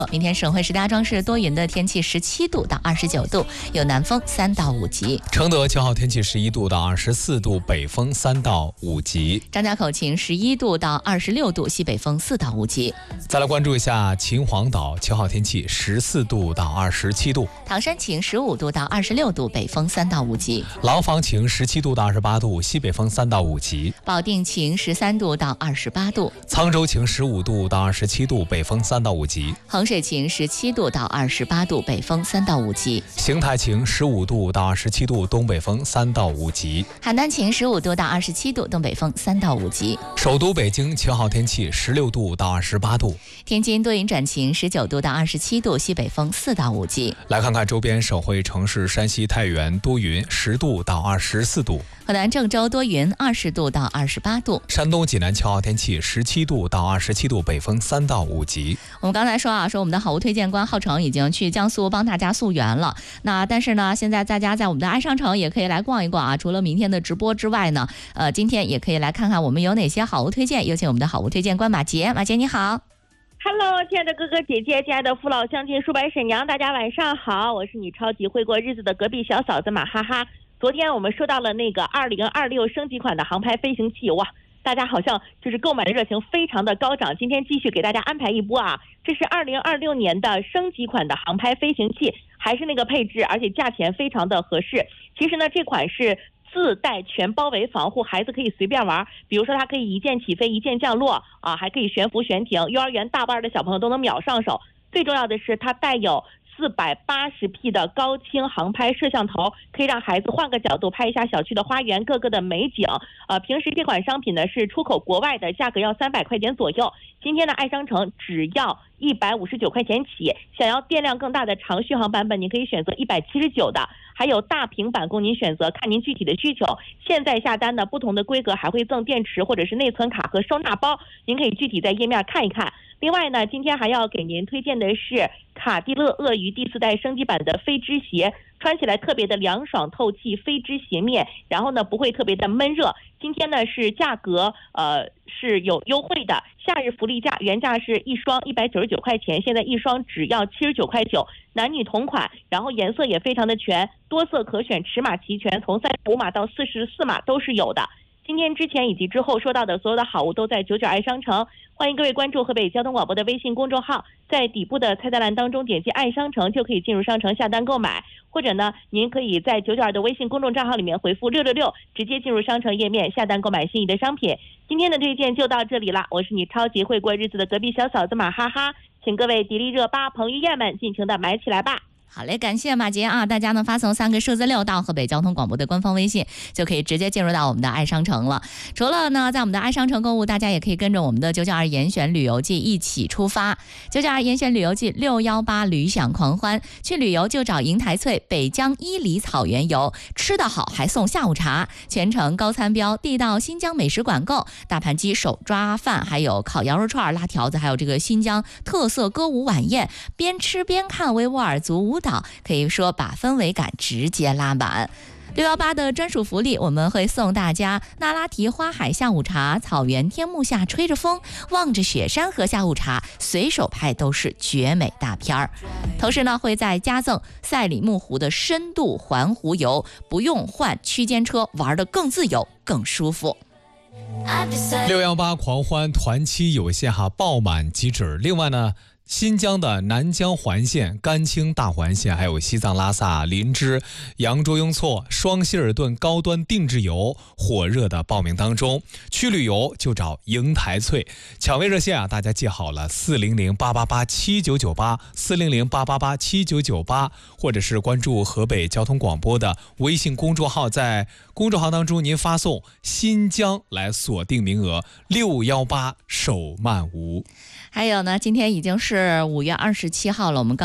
明天省会石家庄市多云的天气，17度到29度，有南风3到5级。 承德9号天气11度到24度，北风3到5级。 张家口晴11度到26度，西北风4到5级。 再来关注一下秦皇岛9号天气14度到27度。 唐山晴15度到26度，北风3到5级。 廊坊晴17度到28度，西北风3到5级。 保定晴13度到28度。 沧州晴15度到27度，北风3到5级。 衡水晴17度到28度，北风3到5级。 邢台晴15度到27度，东北风3到5级。 邯郸晴15度到27度，东北风3到5级。 首都北京9号天气16度到28度。 天津多云转晴19度到27度，西北风4到5级。 来看看周边省会城市，山西太原多云10度到24度。 河南郑州多云20度到28度。 山东济南9号天气17度到27度，北风3到5级。 我们刚才说我们的好物推荐官浩成已经去江苏帮大家溯源了。但是呢，现在大家在我们的爱商城也可以来逛一逛啊。除了明天的直播之外呢，今天也可以来看看我们有哪些好物推荐。有请我们的好物推荐官马杰，马杰你好。 Hello， 亲爱的哥哥姐姐，亲爱的父老乡亲、叔伯婶娘，大家晚上好，我是你超级会过日子的隔壁小嫂子马哈哈。昨天我们收到了那个2026升级款的航拍飞行器，哇，大家好像就是购买的热情非常的高涨。今天继续给大家安排一波啊，这是2026年的升级款的航拍飞行器，还是那个配置，而且价钱非常的合适。其实呢，这款是自带全包围防护，孩子可以随便玩，比如说它可以一键起飞一键降落啊，还可以悬浮悬停，幼儿园大班的小朋友都能秒上手。最重要的是它带有480P 的高清航拍摄像头，可以让孩子换个角度拍一下小区的花园各个的美景。平时这款商品呢是出口国外的，价格要300块钱左右。今天的爱商城只要159块钱起，想要电量更大的长续航版本，您可以选择179的，还有大平板供您选择，看您具体的需求。现在下单的不同的规格还会赠电池或者是内存卡和收纳包，您可以具体在页面看一看。另外呢，今天还要给您推荐的是卡地勒鳄鱼第4代升级版的飞织鞋，穿起来特别的凉爽透气，飞织鞋面，然后呢不会特别的闷热。今天呢是价格是有优惠的，夏日福利价，原价是一双199块钱，现在一双只要79块9，男女同款，然后颜色也非常的全，多色可选，尺码齐全，从35码到44码都是有的。今天之前以及之后说到的所有的好物都在99爱商城，欢迎各位关注河北交通广播的微信公众号，在底部的菜单栏当中点击爱商城就可以进入商城下单购买，或者呢您可以在992的微信公众账号里面回复666，直接进入商城页面下单购买心仪的商品。今天的推荐就到这里了，我是你超级会过日子的隔壁小嫂子马哈哈，请各位迪丽热巴、彭于晏们尽情的买起来吧。 好嘞，感谢马杰啊！大家呢发送3个数字6到河北交通广播的官方微信，就可以直接进入到我们的爱商城了。除了呢，在我们的爱商城购物，大家也可以跟着我们的992严选旅游季一起出发。992严选旅游季618旅享狂欢，去旅游就找银台翠北疆伊犁草原游，吃得好还送下午茶，全程高餐标，地道新疆美食馆购，大盘鸡、手抓饭，还有烤羊肉串、辣条子，还有这个新疆特色歌舞晚宴，边吃边看维吾尔族舞蹈，可以说把氛围感直接拉满。618的专属福利，我们会送大家那拉提花海下午茶，草原天幕下吹着风，望着雪山和下午茶，随手拍都是绝美大片儿。同时呢，会再加赠赛里木湖的深度环湖游，不用换区间车，玩得更自由更舒服。 618狂欢团期有限爆满即止。另外呢，新疆的南疆环线、甘青大环线，还有西藏拉萨、林芝、羊卓雍措、双希尔顿高端定制游火热的报名当中，去旅游就找银台翠。抢位热线大家记好了，400-888-7998，400-888-7998，或者是关注河北交通广播的微信公众号，在公众号当中您发送新疆来锁定名额，618手慢无。 还有呢，今天已经是5月27号了，我们